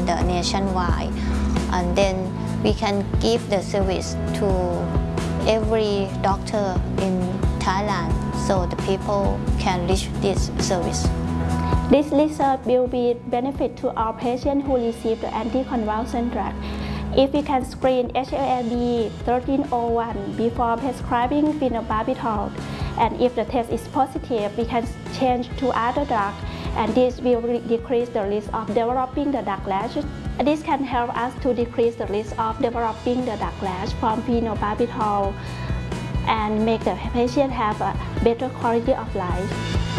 the nationwide, and then we can give the service to every doctor in Thailand so the people can reach this service. This research will be benefit to our patients who receive the anticonvulsant drug. If we can screen HLA-B 1301 before prescribing phenobarbital, and if the test is positive, we can change to other drugs, and this will decrease the risk of developing the dark rash. This can help us to decrease the risk of developing the dark rash from phenobarbital and make the patient have a better quality of life.